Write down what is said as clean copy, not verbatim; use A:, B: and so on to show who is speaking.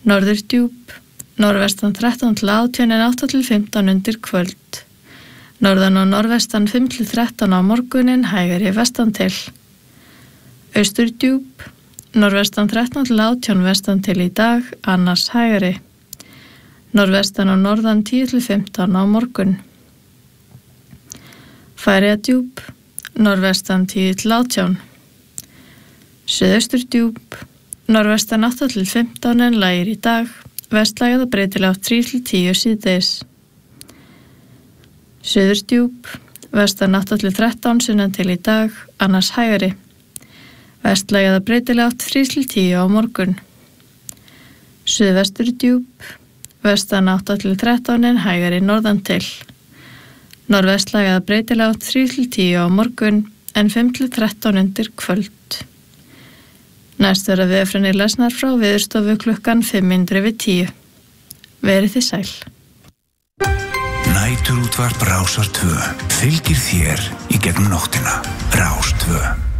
A: Norðurdjúp, norðvestan 13 til 18 en 8 til 15 undir kvöld. Norðan og norðvestan 5 til 13 á morgunin, hægari vestan til. Austurdjúp, norðvestan 13 til 18 vestan til í dag, annars hægari. Norðvestan og norðan 10 til 15 á morgun. Færeyjadjúp, norðvestan 10 til 18. Suðausturdjúp, norðvestan 8 til 15 en lægir í dag, vestlægða breytilega 3 til 10 síðdegis. Suðurdjúp, vestan 8 til 13 sunnan til í dag, annars hægari. Vestlægða breytilega 3 til 10 á morgun. Suðvesturdjúp, vestan 8 til 13 en hægari norðan til. Norðvestlægða breytilega 3 til 10 á morgun en 5 til 13 undir kvöld. Næst verða veðurfregnir lesnar frá Veðurstofu klukkan 9:05. Verið þið sæl.
B: Næturútvarp Rásar 2 fylgir þér í gegnum nóttina. Rás 2.